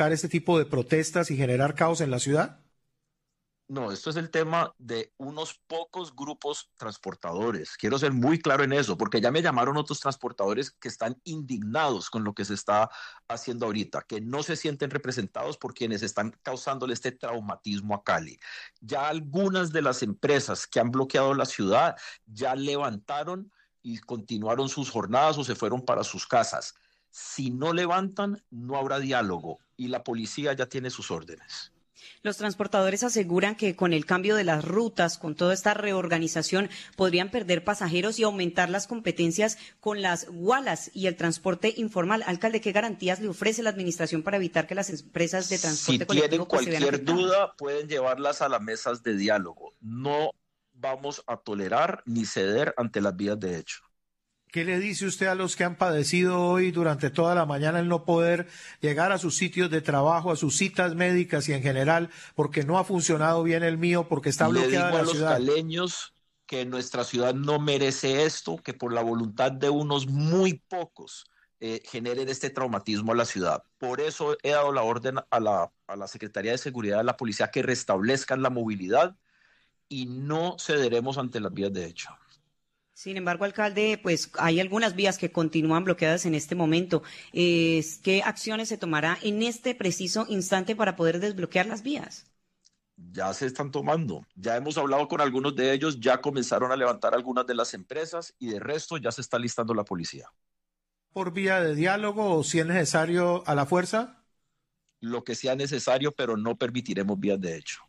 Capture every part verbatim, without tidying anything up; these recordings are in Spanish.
provocar este tipo de protestas y generar caos en la ciudad? No, esto es el tema de unos pocos grupos transportadores. Quiero ser muy claro en eso, porque ya me llamaron otros transportadores que están indignados con lo que se está haciendo ahorita, que no se sienten representados por quienes están causándole este traumatismo a Cali. Ya algunas de las empresas que han bloqueado la ciudad ya levantaron y continuaron sus jornadas o se fueron para sus casas. Si no levantan, no habrá diálogo y la policía ya tiene sus órdenes. Los transportadores aseguran que con el cambio de las rutas, con toda esta reorganización, podrían perder pasajeros y aumentar las competencias con las gualas y el transporte informal. Alcalde, ¿qué garantías le ofrece la administración para evitar que las empresas de transporte si colectivo tienen pues, se vean cualquier afectadas? duda, pueden llevarlas a las mesas de diálogo. No vamos a tolerar ni ceder ante las vías de hecho. ¿Qué le dice usted a los que han padecido hoy durante toda la mañana el no poder llegar a sus sitios de trabajo, a sus citas médicas y en general, porque no ha funcionado bien el mío, porque está Le bloqueada digo la a los ciudad? caleños que nuestra ciudad no merece esto, que por la voluntad de unos muy pocos eh, generen este traumatismo a la ciudad. Por eso he dado la orden a la, a la Secretaría de Seguridad de la Policía que restablezcan la movilidad y no cederemos ante las vías de hecho. Sin embargo, alcalde, pues hay algunas vías que continúan bloqueadas en este momento. Eh, ¿Qué acciones se tomará en este preciso instante para poder desbloquear las vías? Ya se están tomando. Ya hemos hablado con algunos de ellos, ya comenzaron a levantar algunas de las empresas y de resto ya se está listando la policía. ¿Por vía de diálogo o si es necesario a la fuerza? Lo que sea necesario, pero no permitiremos vías de hecho.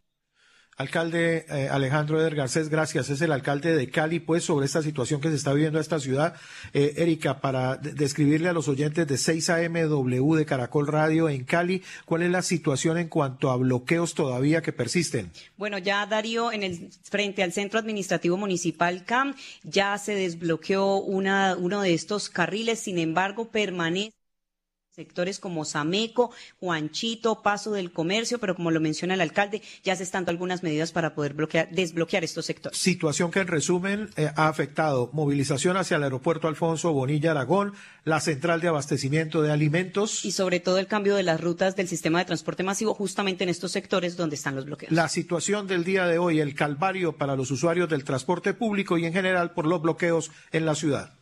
Alcalde eh, Alejandro Eder Garcés, gracias. Es el alcalde de Cali, pues, sobre esta situación que se está viviendo en esta ciudad. Eh, Erika, para de describirle a los oyentes de seis A M W de Caracol Radio en Cali, ¿cuál es la situación en cuanto a bloqueos todavía que persisten? Bueno, ya Darío, en el frente al Centro Administrativo Municipal C A M, ya se desbloqueó una, uno de estos carriles, sin embargo, permanece sectores como Sameco, Juanchito, Paso del Comercio, pero como lo menciona el alcalde, ya se están dando algunas medidas para poder bloquear, desbloquear estos sectores. Situación que en resumen eh, ha afectado movilización hacia el aeropuerto Alfonso Bonilla Aragón, la central de abastecimiento de alimentos. Y sobre todo el cambio de las rutas del sistema de transporte masivo justamente en estos sectores donde están los bloqueos. La situación del día de hoy, el calvario para los usuarios del transporte público y en general por los bloqueos en la ciudad.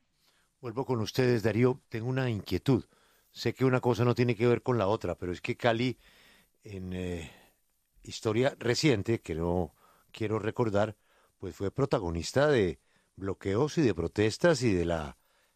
Vuelvo con ustedes, Darío. Tengo una inquietud. Sé que una cosa no tiene que ver con la otra, pero es que Cali, en eh, historia reciente, que no quiero recordar, pues fue protagonista de bloqueos y de protestas y de la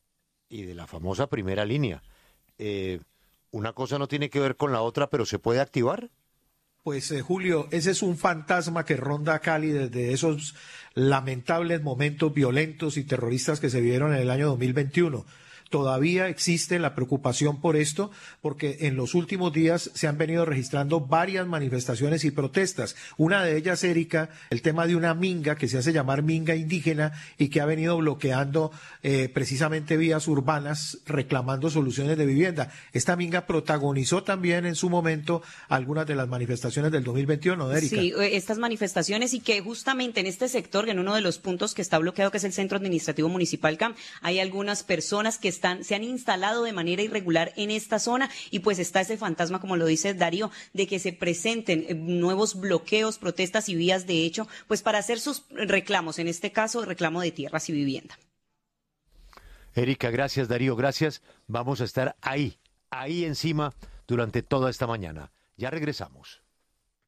y de la famosa primera línea. Eh, una cosa no tiene que ver con la otra, pero ¿se puede activar? Pues eh, Julio, ese es un fantasma que ronda a Cali desde esos lamentables momentos violentos y terroristas que se vivieron en el año dos mil veintiuno. Todavía existe la preocupación por esto, porque en los últimos días se han venido registrando varias manifestaciones y protestas. Una de ellas, Erika, el tema de una minga que se hace llamar minga indígena y que ha venido bloqueando eh, precisamente vías urbanas reclamando soluciones de vivienda. Esta minga protagonizó también en su momento algunas de las manifestaciones del dos mil veintiuno, Erika. Sí, estas manifestaciones y que justamente en este sector, en uno de los puntos que está bloqueado, que es el Centro Administrativo Municipal C A M, hay algunas personas que están Están, se han instalado de manera irregular en esta zona y pues está ese fantasma, como lo dice Darío, de que se presenten nuevos bloqueos, protestas y vías de hecho, pues para hacer sus reclamos, en este caso reclamo de tierras y vivienda. Erika, gracias, Darío, gracias. Vamos a estar ahí, ahí encima durante toda esta mañana. Ya regresamos.